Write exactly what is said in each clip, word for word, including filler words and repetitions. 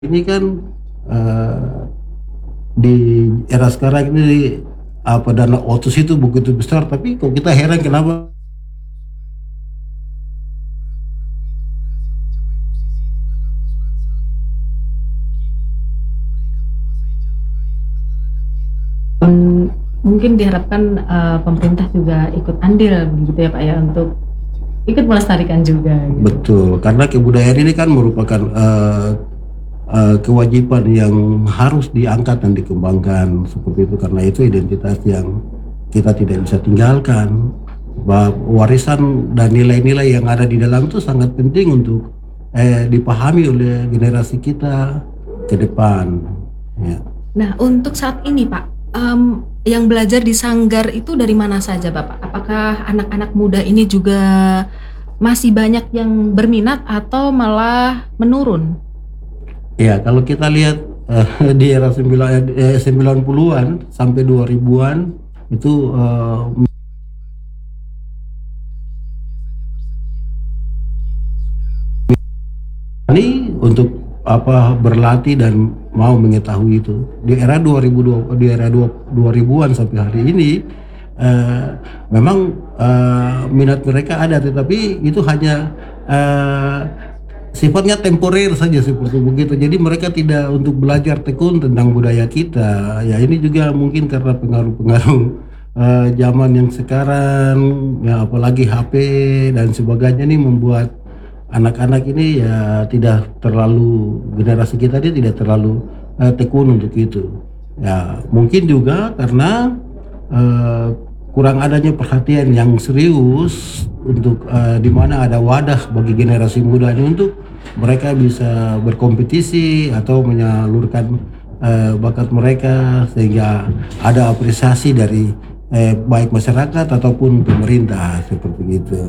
Ini kan uh, di era sekarang ini apa dana otsus itu begitu besar, tapi kok kita heran kenapa Mmm, mungkin diharapkan, eee, pemerintah juga ikut andil begitu ya, Pak, ya, untuk ikut melestarikan juga gitu. betul, karena kebudayaan ini kan merupakan uh, uh, kewajiban yang harus diangkat dan dikembangkan seperti itu, karena itu identitas yang kita tidak bisa tinggalkan. Bahwa warisan dan nilai-nilai yang ada di dalam itu sangat penting untuk eh, dipahami oleh generasi kita ke depan. Ya. Nah, untuk saat ini, Pak, mmm, yang belajar di sanggar itu dari mana saja, Bapak? Apakah anak-anak muda ini juga masih banyak yang berminat atau malah menurun? Ya, kalau kita lihat eh, di era sembilan, eh, sembilan puluhan sampai dua ribuan itu eh, ini untuk apa berlatih dan mau mengetahui itu di era dua ribu dua di era dua ribuan sampai hari ini eh, memang eh, minat mereka ada, tetapi itu hanya eh, sifatnya temporer saja seperti begitu. Jadi mereka tidak untuk belajar tekun tentang budaya kita. Ya ini juga mungkin karena pengaruh-pengaruh eh, zaman yang sekarang, ya apalagi H P dan sebagainya ini membuat anak-anak ini ya tidak terlalu, generasi kita ini tidak terlalu eh, tekun untuk itu. Ya mungkin juga karena eh, kurang adanya perhatian yang serius untuk eh, di mana ada wadah bagi generasi muda ini untuk mereka bisa berkompetisi atau menyalurkan eh, bakat mereka, sehingga ada apresiasi dari eh, baik masyarakat ataupun pemerintah seperti itu.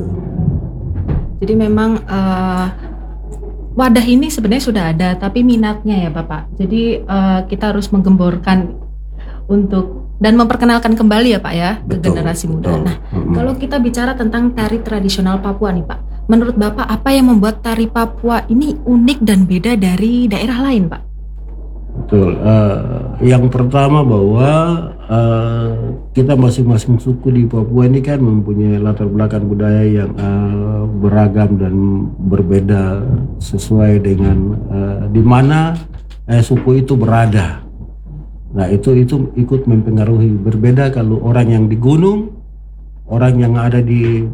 Jadi memang, eee, wadah ini sebenarnya sudah ada, tapi minatnya ya, Bapak. Jadi, eee, kita harus menggemborkan untuk dan memperkenalkan kembali ya, Pak, ya, ke Betul, generasi muda. betul. Nah, Mm-mm. kalau kita bicara tentang tari tradisional Papua nih, Pak. Menurut Bapak apa yang membuat tari Papua ini unik dan beda dari daerah lain, Pak? Betul. Eh, yang pertama bahwa eh, kita masing-masing suku di Papua ini kan mempunyai latar belakang budaya yang eh, beragam dan berbeda sesuai dengan eh, di mana eh, suku itu berada. Nah itu itu ikut mempengaruhi. Berbeda kalau orang yang di gunung, orang yang ada di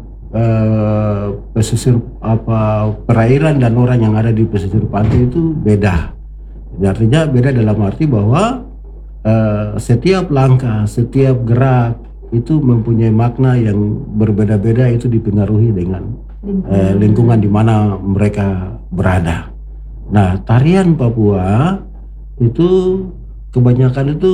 eh, pesisir apa perairan, dan orang yang ada di pesisir pantai itu beda. Artinya beda dalam arti bahwa uh, setiap langkah, setiap gerak itu mempunyai makna yang berbeda-beda, itu dipengaruhi dengan uh, lingkungan di mana mereka berada. Nah, tarian Papua itu kebanyakan itu